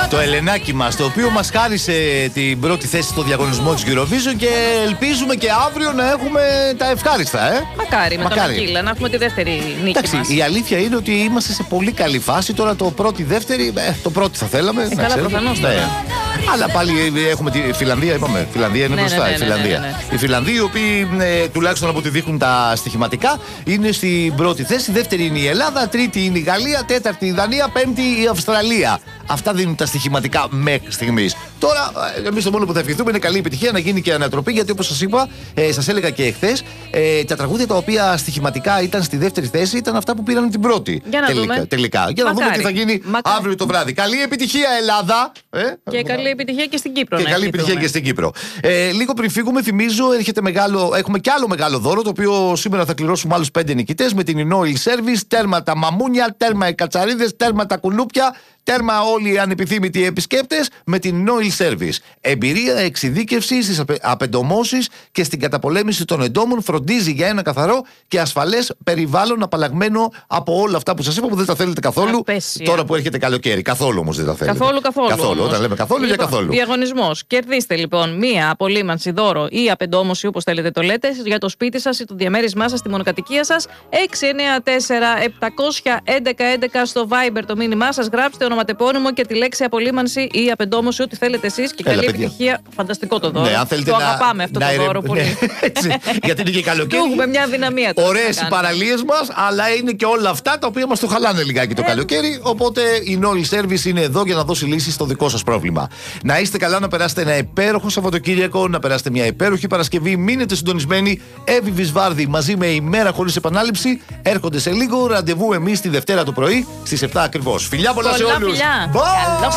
Το Ελενάκι μας, το οποίο μας χάρισε την πρώτη θέση στο διαγωνισμό της Eurovision και ελπίζουμε και αύριο να έχουμε τα ευχάριστα, Μακάρι με τον Ακύλα να έχουμε τη δεύτερη νίκη. Εντάξει, μας. η αλήθεια είναι ότι είμαστε σε πολύ καλή φάση. Τώρα το πρώτη, δεύτερη, το πρώτο θα θέλαμε. Καλά, προφανώς. Ναι. Αλλά πάλι έχουμε τη Φιλανδία, είπαμε. Φιλανδία είναι μπροστά. Οι Φιλανδοί, οι οποίοι τουλάχιστον από ό,τι δείχνουν τα στοιχηματικά, είναι στην πρώτη θέση. Δεύτερη είναι η Ελλάδα, τρίτη είναι η Γαλλία, τέταρτη η Δανία, πέμπτη η Αυστραλία. Αυτά δίνουν τα στοιχηματικά μέχρι στιγμής. Τώρα, εμείς το μόνο που θα ευχηθούμε είναι καλή επιτυχία, να γίνει και ανατροπή, γιατί όπως σας είπα, σας έλεγα και εχθές, τα τραγούδια τα οποία στοιχηματικά ήταν στη δεύτερη θέση ήταν αυτά που πήραν την πρώτη. Για να δούμε. Τελικά. Για να δούμε τι θα γίνει αύριο το βράδυ. Καλή επιτυχία, Ελλάδα! Και καλή επιτυχία και στην Κύπρο. Και καλή επιτυχία και στην Κύπρο. Λίγο πριν φύγουμε, θυμίζω, έχουμε κι άλλο μεγάλο δώρο, το οποίο σήμερα θα κληρώσουμε άλλους 5 νικητές με την Inoil Service. Τέρμα τα μαμούνια, τέρμα οι κατσαρίδες, τέρμα τα κουνούπια. Τέρμα όλοι οι ανεπιθύμητοι επισκέπτες με την Inoil Service. Εμπειρία εξειδίκευση στις απεντομώσεις και στην καταπολέμηση των εντόμων, φροντίζει για ένα καθαρό και ασφαλές περιβάλλον απαλλαγμένο από όλα αυτά που σας είπα που δεν τα θέλετε καθόλου. Τώρα που έρχεται καλοκαίρι. Καθόλου όμως δεν τα θέλετε. Καθόλου. Όταν λέμε καθόλου, για καθόλου. Διαγωνισμός. Κερδίστε λοιπόν μία απολύμανση, δώρο ή απεντόμωση, όπως θέλετε το λέτε, για το σπίτι σας ή το διαμέρισμά σας, τη μονοκατοικία σας. 694-711-11 στο Viber το μήνυμά σας. Γράψτε ονοματεπώνυμο και τη λέξη απολύμανση ή απεντόμωση, ό,τι θέλετε εσείς. Και καλή επιτυχία. Φανταστικό το δώρο. Το αγαπάμε αυτό το δώρο πολύ. Γιατί είναι και καλοκαίρι. Έχουμε μια δυναμία. Ωραίες οι παραλίες μας, αλλά είναι και όλα αυτά τα οποία μας το χαλάνε λιγάκι το καλοκαίρι. Οπότε η Inoil Service είναι εδώ για να δώσει λύσεις στο δικό σας πρόβλημα. Να είστε καλά, να περάσετε ένα υπέροχο Σαββατοκύριακο, να περάσετε μια υπέροχη Παρασκευή. Μείνετε συντονισμένοι. Εύη Βυσβάρδη μαζί με ημέρα χωρίς επανάληψη έρχονται σε λίγο. Ραντεβού εμείς τη Δευτέρα το πρωί στις 7 ακριβώς. Φιλιά πολλά σε όλους. Καλώς.